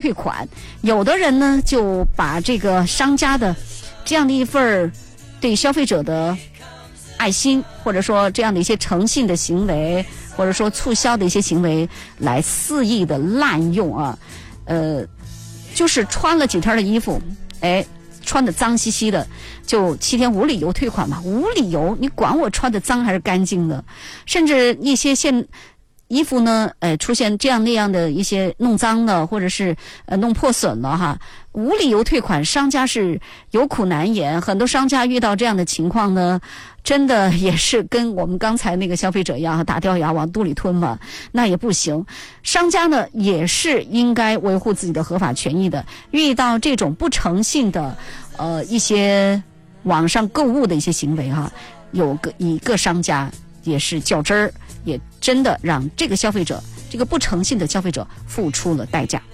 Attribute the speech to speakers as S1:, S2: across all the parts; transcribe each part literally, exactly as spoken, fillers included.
S1: 退款，有的人呢就把这个商家的这样的一份对消费者的爱心，或者说这样的一些诚信的行为，或者说促销的一些行为来肆意的滥用啊，呃，就是穿了几天的衣服，哎，穿的脏兮兮的，就七天无理由退款嘛，无理由，你管我穿的脏还是干净的？甚至一些现衣服呢，呃，出现这样那样的一些弄脏的，或者是呃弄破损了哈，无理由退款，商家是有苦难言。很多商家遇到这样的情况呢，真的也是跟我们刚才那个消费者一样，打掉牙往肚里吞嘛，那也不行。商家呢也是应该维护自己的合法权益的。遇到这种不诚信的呃一些网上购物的一些行为哈，有个一个商家也是较真儿，也真的让这个消费者，这个不诚信的消费者付出了代价。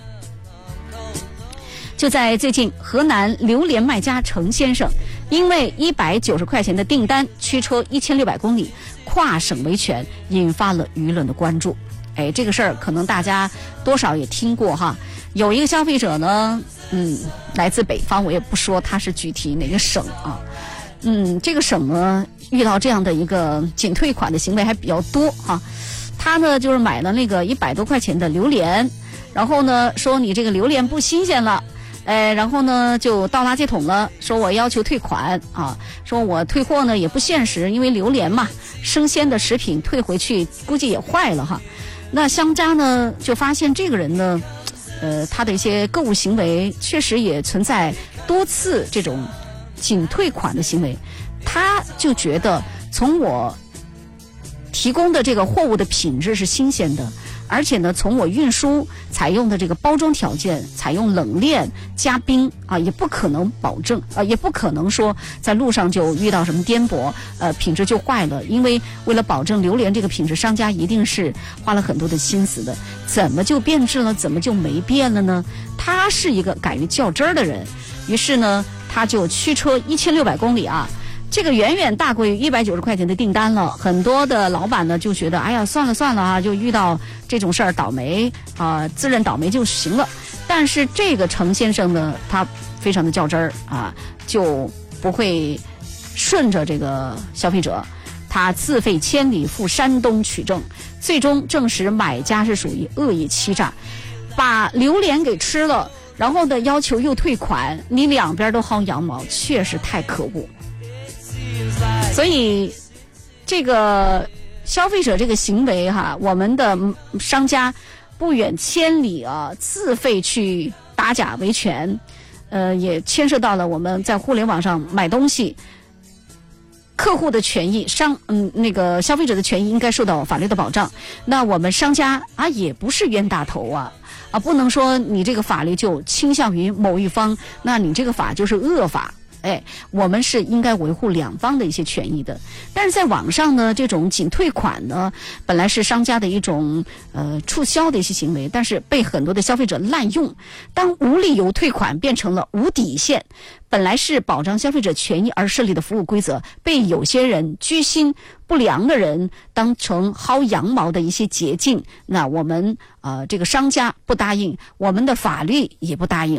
S1: 就在最近，河南榴莲卖家程先生因为一百九十块钱的订单驱车一千六百公里跨省维权，引发了舆论的关注。哎，这个事儿可能大家多少也听过哈。有一个消费者呢，嗯，来自北方，我也不说他是具体哪个省啊。嗯，这个省呢遇到这样的一个仅退款的行为还比较多哈。他呢就是买了那个一百多块钱的榴莲，然后呢说你这个榴莲不新鲜了，呃，然后呢就倒垃圾桶了，说我要求退款啊，说我退货呢也不现实，因为榴莲嘛，生鲜的食品退回去估计也坏了哈。那商家呢就发现这个人呢，呃，他的一些购物行为确实也存在多次这种仅退款的行为，他就觉得从我提供的这个货物的品质是新鲜的，而且呢从我运输采用的这个包装条件采用冷链加冰啊，也不可能保证啊，也不可能说在路上就遇到什么颠簸，呃品质就坏了，因为为了保证榴莲这个品质，商家一定是花了很多的心思的，怎么就变质了，怎么就没变了呢？他是一个敢于较真儿的人，于是呢他就驱车一千六百公里啊，这个远远大过于一百九十块钱的订单了。很多的老板呢就觉得，哎呀，算了算了啊，就遇到这种事儿倒霉啊、呃，自认倒霉就行了。但是这个程先生呢，他非常的较真儿啊，就不会顺着这个消费者，他自费千里赴山东取证，最终证实买家是属于恶意欺诈，把榴莲给吃了。然后呢，要求又退款，你两边都薅羊毛，确实太可恶。所以，这个消费者这个行为哈，我们的商家不远千里啊，自费去打假维权，呃，也牵涉到了我们在互联网上买东西，客户的权益，商嗯那个消费者的权益应该受到法律的保障。那我们商家啊，也不是冤大头啊。啊，不能说你这个法律就倾向于某一方，那你这个法就是恶法。哎，我们是应该维护两方的一些权益的。但是在网上呢，这种仅退款呢，本来是商家的一种呃促销的一些行为，但是被很多的消费者滥用。当无理由退款变成了无底线，本来是保障消费者权益而设立的服务规则，被有些人居心不良的人当成薅羊毛的一些捷径。那我们呃这个商家不答应，我们的法律也不答应。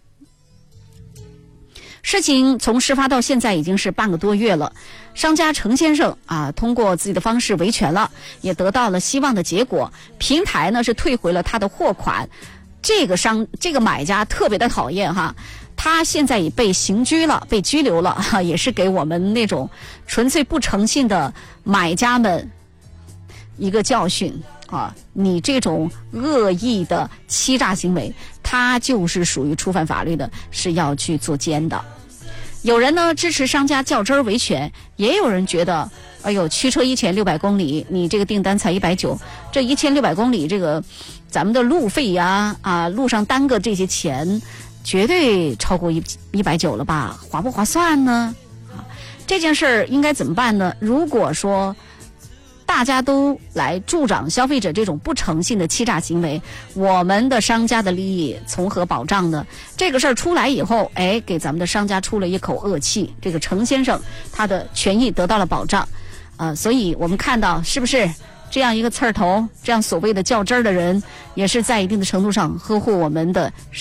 S1: 事情从事发到现在已经是半个多月了，商家程先生啊，通过自己的方式维权了，也得到了希望的结果。平台呢是退回了他的货款，这个商这个买家特别的讨厌哈，他现在已被刑拘了，被拘留了哈，也是给我们那种纯粹不诚信的买家们一个教训啊！你这种恶意的欺诈行为，它就是属于触犯法律的，是要去坐监的。有人呢支持商家较真儿维权，也有人觉得，哎呦，驱车一千六百公里，你这个订单才一百九，这一千六百公里，这个咱们的路费呀，啊，路上耽搁这些钱，绝对超过一一百九了吧？划不划算呢？啊，这件事儿应该怎么办呢？如果说大家都来助长消费者这种不诚信的欺诈行为，我们的商家的利益从何保障呢？这个事儿出来以后，哎，给咱们的商家出了一口恶气。这个程先生他的权益得到了保障，呃，所以我们看到是不是这样一个刺儿头，这样所谓的较真儿的人，也是在一定的程度上呵护我们的